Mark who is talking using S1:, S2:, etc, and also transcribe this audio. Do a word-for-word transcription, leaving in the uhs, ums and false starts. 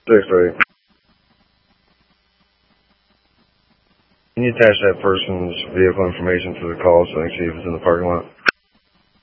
S1: Six eight. Can you attach that person's vehicle information to the call so I can see if it's in the parking lot?